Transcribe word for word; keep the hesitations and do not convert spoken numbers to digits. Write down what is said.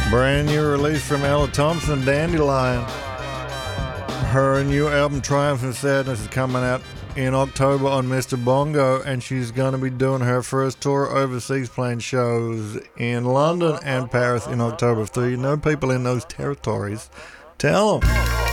Brand new release from Ella Thompson, Dandelion. Her new album, Triumph and Sadness, is coming out in October on Mister Bongo, and she's going to be doing her first tour overseas, playing shows in London and Paris in October. So you know people in those territories. Tell them.